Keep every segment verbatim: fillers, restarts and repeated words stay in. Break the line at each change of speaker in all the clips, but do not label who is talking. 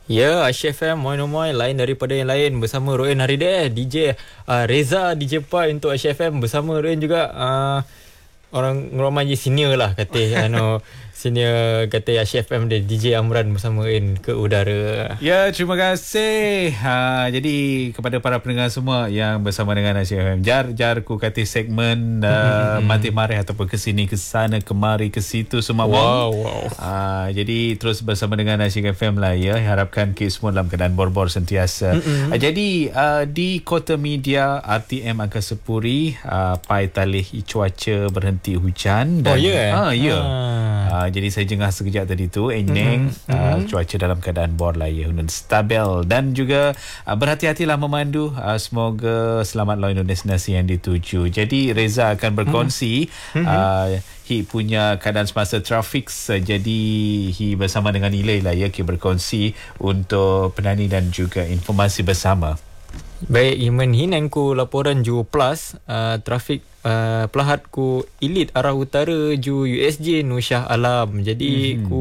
Ya, Asia F M, Moin Moin, lain daripada yang lain bersama Roen Harideh, D J uh, Reza, D J Pai untuk Asia F M bersama Roen juga. Uh, orang ramai je senior lah kata anu senior kata Asia F M dia D J Amran bersama Roen ke udara.
Ya, terima kasih. Ha, jadi kepada para pendengar semua yang bersama dengan Asia F M, jar jar ku kata segmen uh, mati marih ataupun ke sini ke sana kemari ke situ semua.
Wow, wow.
Ha, jadi terus bersama dengan Asia F M lah ya. Harapkan kita semua dalam keadaan bor-bor sentiasa. Ha, jadi uh, di Kota Media R T M Angkasa Puri, uh, pai talih cuaca berhenti hujan dan
oh, ya yeah.
ha, ya.
Ah.
Uh, jadi saya jengah sekejap tadi tu Eneng mm-hmm. uh, cuaca dalam keadaan bor lah ya, stabil dan juga uh, berhati-hatilah memandu. Uh, semoga selamat lawan destinasi yang dituju. Jadi Reza akan berkongsi mm-hmm. uh, Hi punya keadaan semasa trafik. uh, Jadi Hi bersama dengan Nilai lah ya, kita berkongsi untuk penani dan juga informasi bersama.
Baik, Iman Hinan ku laporan ju plus uh, trafik uh, pelahat ku Elite arah utara ju U S J nu Shah Alam. Jadi hmm. ku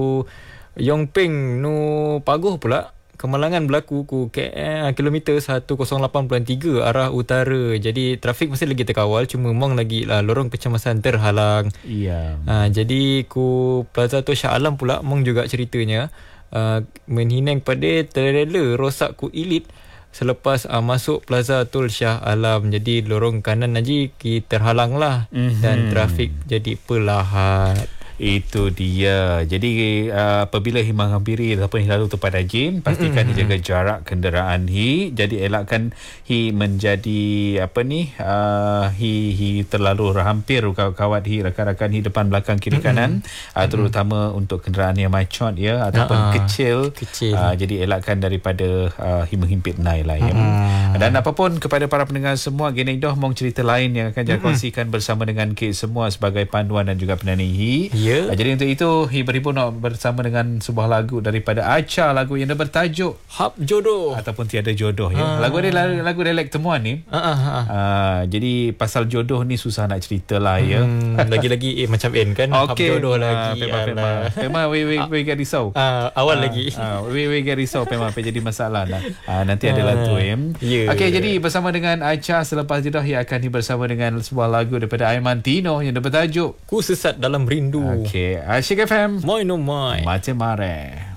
Yongping nu Paguh pula kemalangan berlaku ku K M, kilometer seratus lapan puluh tiga arah utara. Jadi trafik masih lagi terkawal, cuma mong lagi lah lorong kecemasan terhalang.
Iya.
Uh, jadi ku Plaza tu Shah Alam pula mong juga ceritanya uh, menhinang pada trailer rosak ku Elite selepas uh, masuk Plaza Tol Shah Alam. Jadi lorong kanan Haji kita terhalang lah mm-hmm. dan trafik jadi perlahan.
Itu dia. Jadi uh, apabila hi menghampiri ataupun hi lalu tempat Jin, pastikan mm-hmm. hi jaga jarak kenderaan hi. Jadi elakkan hi menjadi apa ni uh, hi hi terlalu hampir kawat hi rakan-rakan hi depan belakang kiri kanan, mm-hmm. uh, terutama mm-hmm. untuk kenderaan yang macot ya ataupun uh-uh. kecil. kecil. Uh, jadi elakkan daripada uh, hi menghimpit nai lah ya. Uh-huh. Dan apapun kepada para pendengar semua, gini dah mong cerita lain yang akan mm-hmm. kongsikan bersama dengan kita semua sebagai panduan dan juga penani hi.
Yeah.
Uh, jadi untuk itu hi beribu nak bersama dengan sebuah lagu daripada Acha, lagu yang bertajuk
Hap Jodoh
ataupun Tiada Jodoh ya. Uh. Lagu dia lagu, lagu dialek temuan ni.
Uh, uh, uh.
Uh, jadi pasal jodoh ni susah nak cerita lah ya.
Hmm, lagi-lagi eh, macam N kan.
Okay.
Hap jodoh
uh,
lagi.
Pema Pema. Pema we we we get risau.
Uh, awal uh, lagi.
Uh, we we get risau Pema Pema jadi masalah lah. Uh, nanti adalah tu em.
Yeah.
Okey, jadi bersama dengan Acha selepas jeda ia akan bersama dengan sebuah lagu daripada Aiman Tino yang bertajuk
Ku Sesat Dalam Rindu.
Okey, Asyik F M.
Moin no moin.
Mati Mare.